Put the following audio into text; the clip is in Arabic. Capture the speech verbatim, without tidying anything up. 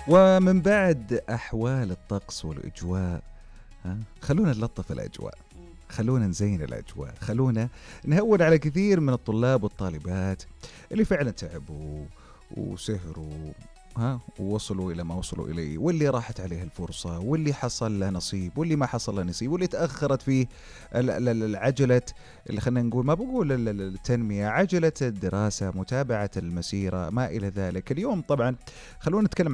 ومن بعد أحوال الطقس والإجواء، ها خلونا نلطف الأجواء، خلونا نزين الأجواء، خلونا نهون على كثير من الطلاب والطالبات اللي فعلا تعبوا وسهروا، ها ووصلوا إلى ما وصلوا إليه، واللي راحت عليه الفرصة، واللي حصل له نصيب، واللي ما حصل له نصيب، واللي تأخرت فيه ال- ال- ال- العجلة، اللي خلينا نقول، ما بقول ال- ال- التنمية، عجلة الدراسة، متابعة المسيرة، ما إلى ذلك. اليوم طبعا خلونا نتكلم